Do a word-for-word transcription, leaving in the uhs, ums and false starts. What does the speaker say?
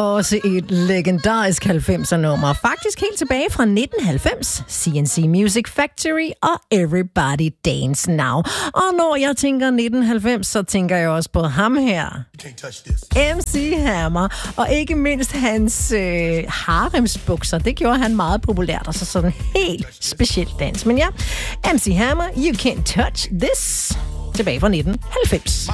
Også et legendarisk halvfemser-nummer. Faktisk helt tilbage fra nitten halvfems. C and C Music Factory og Everybody Dance Now. Og når jeg tænker nitten halvfems, så tænker jeg også på ham her. M C Hammer. Og ikke mindst hans øh, haremsbukser. Det gjorde han meget populært. Og så sådan en helt speciel dans. Men ja, M C Hammer, You Can't Touch This. Tilbage fra nitten halvfems.